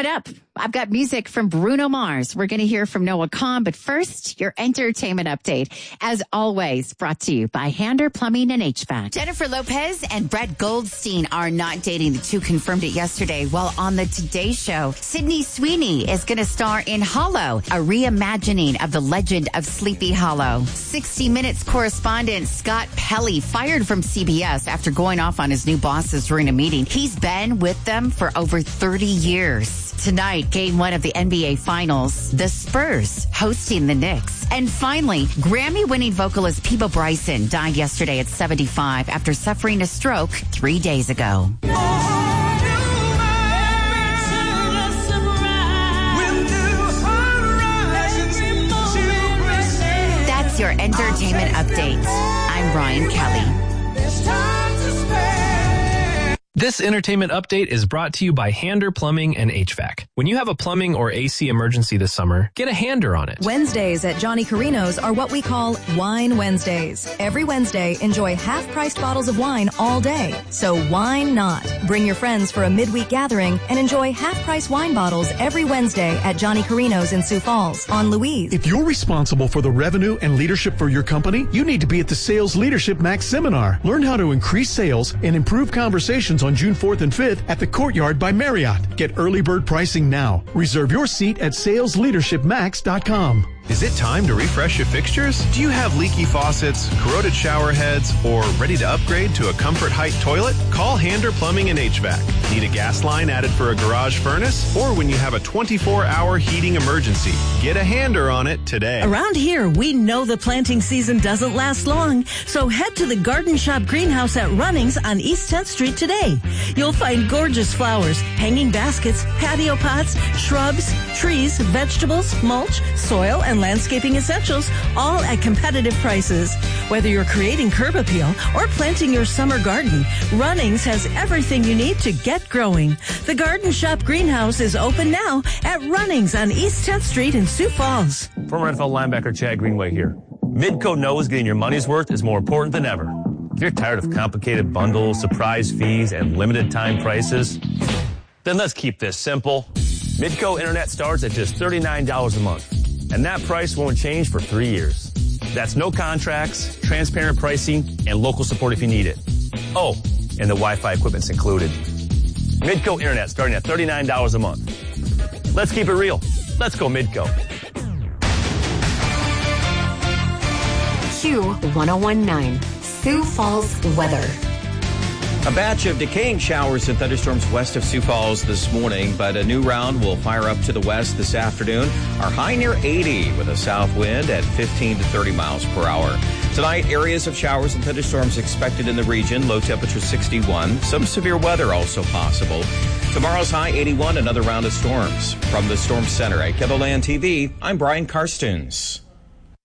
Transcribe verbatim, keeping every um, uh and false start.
Coming up, I've got music from Bruno Mars. We're going to hear from Noah Kahan, but first, your entertainment update. As always, brought to you by Hander Plumbing and H V A C. Jennifer Lopez and Brett Goldstein are not dating. The two confirmed it yesterday. Well, on the Today Show, Sydney Sweeney is going to star in Hollow, a reimagining of the legend of Sleepy Hollow. sixty minutes correspondent Scott Pelley fired from C B S after going off on his new bosses during a meeting. He's been with them for over thirty years. Tonight, game one of the N B A Finals, the Spurs hosting the Knicks. And finally, Grammy-winning vocalist Peabo Bryson died yesterday at seventy-five after suffering a stroke three days ago. That's your entertainment update. I'm Ryan Kelly. This entertainment update is brought to you by Hander Plumbing and H V A C. When you have a plumbing or A C emergency this summer, get a Hander on it. Wednesdays at Johnny Carino's are what we call Wine Wednesdays. Every Wednesday, enjoy half-priced bottles of wine all day. So why not? Bring your friends for a midweek gathering and enjoy half-price wine bottles every Wednesday at Johnny Carino's in Sioux Falls on Louise. If you're responsible for the revenue and leadership for your company, you need to be at the Sales Leadership Max Seminar. Learn how to increase sales and improve conversations on June fourth and fifth at the Courtyard by Marriott. Get early bird pricing now. Reserve your seat at sales leadership max dot com. Is it time to refresh your fixtures? Do you have leaky faucets, corroded shower heads, or ready to upgrade to a Comfort Height toilet? Call Hander Plumbing and H V A C. Need a gas line added for a garage furnace? Or when you have a twenty-four hour heating emergency? Get a Hander on it today. Around here, we know the planting season doesn't last long, so head to the Garden Shop Greenhouse at Runnings on East tenth Street today. You'll find gorgeous flowers, hanging baskets, patio pots, shrubs, trees, vegetables, mulch, soil, and landscaping essentials, all at competitive prices. Whether you're creating curb appeal or planting your summer garden, Runnings has everything you need to get growing. The Garden Shop Greenhouse is open now at Runnings on East tenth Street in Sioux Falls. Former N F L linebacker Chad Greenway here. Midco knows getting your money's worth is more important than ever. If you're tired of complicated bundles, surprise fees, and limited time prices, then let's keep this simple. Midco Internet starts at just thirty-nine dollars a month, and that price won't change for three years. That's no contracts, transparent pricing, and local support if you need it. Oh, and the Wi-Fi equipment's included. Midco Internet starting at thirty-nine dollars a month. Let's keep it real. Let's go Midco. Q one oh one point nine, Sioux Falls weather. A batch of decaying showers and thunderstorms west of Sioux Falls this morning, but a new round will fire up to the west this afternoon. Our high near eighty with a south wind at fifteen to thirty miles per hour. Tonight, areas of showers and thunderstorms expected in the region. Low temperature sixty-one. Some severe weather also possible. Tomorrow's high eighty-one, another round of storms. From the Storm Center at KENOLAND T V, I'm Brian Karstens.